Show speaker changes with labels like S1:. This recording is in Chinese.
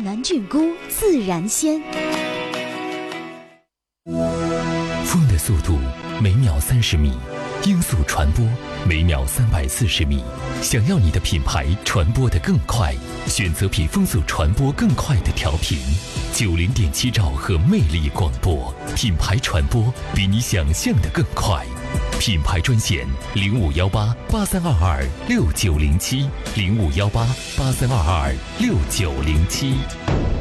S1: 正南菌菇自然鲜。
S2: 风的速度每秒30米，音速传播每秒340米。想要你的品牌传播得更快，选择比风速传播更快的调频。90.7兆赫魅力广播，品牌传播比你想象的更快。品牌专线051883226907，051883226907。